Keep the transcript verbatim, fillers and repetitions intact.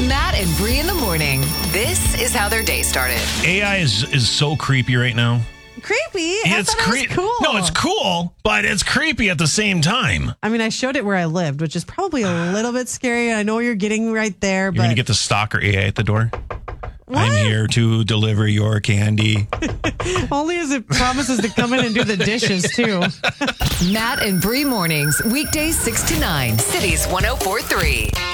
Matt and Bree in the morning. This is how their day started. A I is is so creepy right now. Creepy? I It's thought it was cre- cool. No, it's cool, but it's creepy at the same time. I mean, I showed it where I lived, which is probably a little bit scary. I know you're getting right there, You're but going to get the stalker A I at the door. What? I'm here to deliver your candy. Only as it promises to come in and do the dishes, too. Matt and Bree mornings, weekdays six to nine. Cities one oh four three.